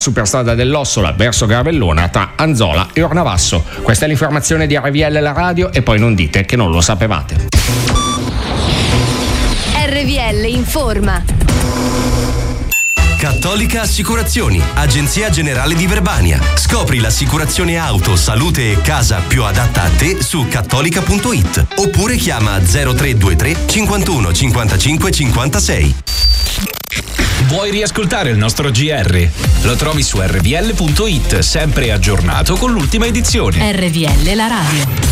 Superstrada dell'Ossola verso Gravellona tra Anzola e Ornavasso. Questa è l'informazione di RVL la radio e poi non dite che non lo sapevate. RVL informa. Cattolica Assicurazioni, agenzia generale di Verbania. Scopri l'assicurazione auto, salute e casa più adatta a te su cattolica.it oppure chiama 0323 51 55 56. Vuoi riascoltare il nostro GR? Lo trovi su rvl.it, sempre aggiornato con l'ultima edizione. RVL la radio.